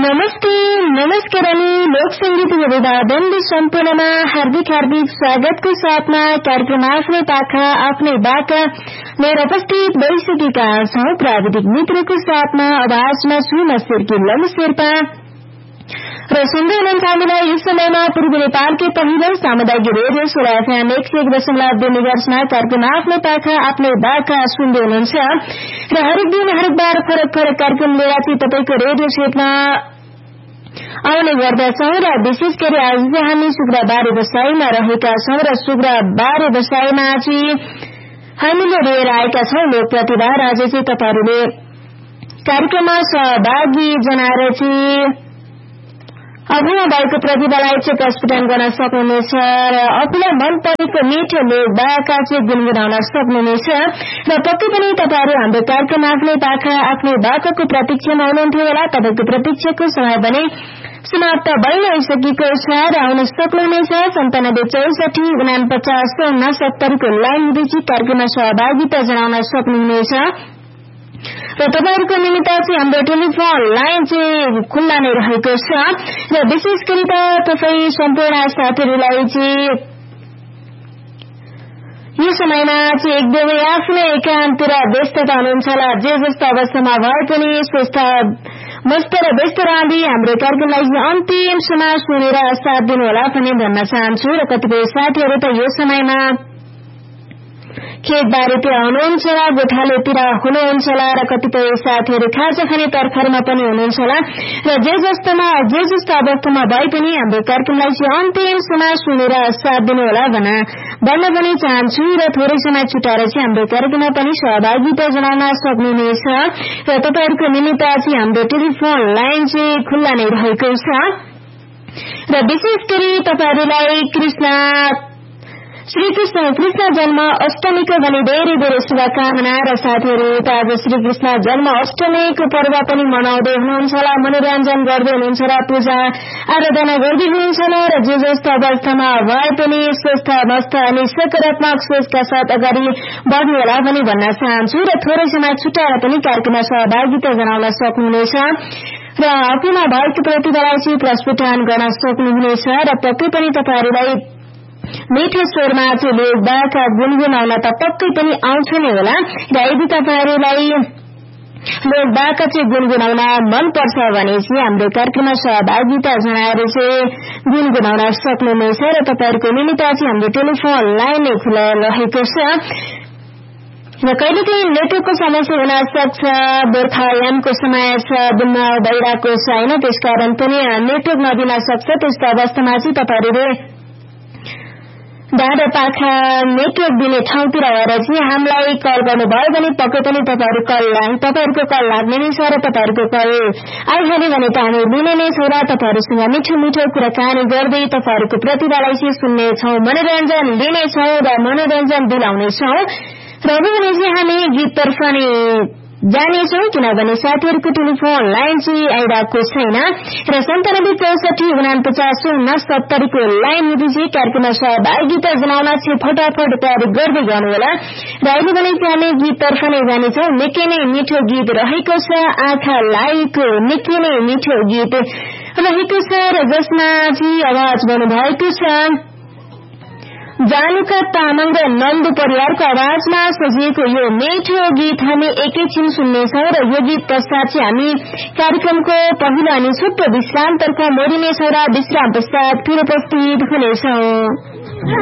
नमस्कार अनि लोक संगीत अभिवादन सम्पूर्णमा हार्दिक स्वागतको साथमा कार्यक्रम आफ्नै पाखा आफ्नै बाका लिएर उपस्थित भइसकेका छौं। प्राविधिक मित्रको साथमा आवाजमा सुन सिर्की लम शेर्पा र सुन्दै हुनुहुन्छ हामीलाई यस समयमा पूर्वी नेपालकै पहिलो सामुदायिक रेडियो सोला एफएम 101.2 मेगाहर्जमा कार्यक्रम आफ्नै पाखा आफ्नै बाका सुन्दै हुनुहुन्छ र हरेक दिन हरेक बार फरक कार्यक्रम लिएर चाहिँ तपाईको रेडियो सेटमा आउने गर्दछौं र विशेष गरी आज चाहिँ हामी शुक्रबार व्यवसायमा रहेका छौं र शुक्रबार व्यवसायमा चाहिँ हामीले लिएर आएका छौं लोक प्रतिभा। आज चाहिँ तपाईहरुले कार्यक्रममा सहभागी जनाएर चाहिँ आफूमा भएको प्रतिभालाई चाहिँ प्रस्फुटन गर्न सक्नुहुनेछ र आफूलाई मन परेको मिठो लोक बाका चाहिँ गुनगुनाउन सक्नुहुनेछ र पक्कै पनि तपाईहरु हाम्रो कार्यक्रम आफ्नै पाखा आफ्नै बाकाको प्रतीक्षामा हुनुहुन्थ्यो होला। तपाईको प्रतीक्षाको समय भने समाप्त भइसकेको छ र आउन सक्नुहुनेछ 9764495069 को लाइन हुँदै कार्यक्रममा सहभागिता जनाउन सक्नुहुनेछ र तपाईहरुको निमित्त चाहिँ हाम्रो टेलिफोन लाइन चाहिँ खुल्ला नै रहेको छ र विशेष गरी त तपाई सम्पूर्ण साथीहरुलाई चाहिँ यो समयमा चाहिँ एकदमै आफ्नै एकान्त र व्यस्तता हुनुहुन्छ होला। जे जस्तो अवस्थामा भए पनि स्वस्थ मस्त र व्यस्त रहँदै हाम्रो कार्यक्रमलाई अन्तिमसम्म सुनेर साथ दिनुहोला पनि भन्न चाहन्छु र कतिपय साथीहरु त यो समयमा खेतबारीतिर हुनुहुन्छ होला, गोठालोतिर हुनुहुन्छ होला र कतिपय साथीहरु खाजा खाने तर्खरमा पनि हुनुहुन्छ होला र जे जस्तो अवस्थामा भए पनि हाम्रो कार्यक्रमलाई चाहिँ अन्तिमसम्म सुनेर साथ दिनुहोला भन्न पनि चाहन्छु र थोरै समय छुटाएर चाहिँ हाम्रो कार्यक्रममा पनि सहभागिता जनाउन सक्नुहुनेछ र तपाईहरुको निमित्त चाहिँ हाम्रो टेलिफोन लाइन चाहिँ खुल्ला नै रहेको छ र विशेष गरी तपाईहरुलाई श्री कृष्ण जन्म अष्टमीको पनि धेरै धेरै शुभकामना र साथीहरु त आज श्री कृष्ण जन्म अष्टमीको पर्व पनि मनाउँदै हुनुहुन्छ होला, मनोरञ्जन गर्दै हुनुहुन्छ र पूजा आराधना गर्दै हुनुहुन्छ होला र जे जस्तो अवस्थामा भए पनि स्वस्थ मस्त अनि सकारात्मक सोचका साथ अगाडि बढ्नु होला पनि भन्न चाहन्छु र थोरै समय छुटाएर पनि कार्यक्रममा सहभागिता जनाउन सक्नुहुनेछ र आफूमा भएको प्रतिभालाई चाहिँ प्रस्फुटन गर्न सक्नुहुनेछ र पक्कै पनि तपाईहरुलाई मिठो स्वरमा चाहिँ लोक बाका गुनगुनाउन त पक्कै पनि आउँछ नै होला र यदि तपाईहरुलाई लोक बाका चाहिँ गुनगुनाउन मन पर्छ भने चाहिँ हाम्रो कार्यक्रममा सहभागिता जनाएर चाहिँ गुनगुनाउन सक्नुहुनेछ र तपाईहरुको निमित्त चाहिँ हाम्रो टेलिफोन लाइन नै खुला रहेको छ र कहिलेकाहीँ नेटवर्कको समस्या हुन सक्छ, बर्खायामको समय छ, दिनमा भइरहेको छ हैन, त्यसकारण पनि नेटवर्क नदिन सक्छ। त्यस्तो अवस्थामा चाहिँ तपाईहरुले डाँडा पाखा नेटवर्क दिने ठाउँतिर आएर चाहिँ हामीलाई कल गर्नुभयो भने पक्कै पनि तपाईहरुको कल लाग्ने नै छ र तपाईहरुको कल आइहाल्यो भने त हामी लिने नै छौं र तपाईहरुसँग मिठो मिठो कुराकानी गर्दै तपाईहरुको प्रतिभालाई चाहिँ सुन्नेछौं, मनोरञ्जन दिनेछौं र मनोरञ्जन दिलाउनेछौं र अब भने चाहिँ हामी गीततर्फ नै जानेछौं किनभने साथीहरुको टेलिफोन लाइन चाहिँ आइरहेको छैन र 9764495069 को लाइन हुँदै चाहिँ कार्यक्रममा सहभागिता जनाउन चाहिँ फटाफट तयारी गर्दै गर्नुहोला र अहिले भने चाहिँ हामी गीततर्फ नै जानेछौं। निकै नै मिठो गीत रहेको छ, आँखा लाइको निकै नै मिठो गीत रहेको छ र जसमा चाहिँ आवाज गर्नुभएको छ जानुका तामाङ र नन्दु परिवारको आवाजमा सजिएको यो मिठो गीत हामी एकैछिन सुन्नेछौं र यो गीत पश्चात चाहिँ हामी कार्यक्रमको पहिलो अनि छोटो विश्रामतर्फ मोडिनेछौं र विश्राम पश्चात फेरि उपस्थित हुनेछौं।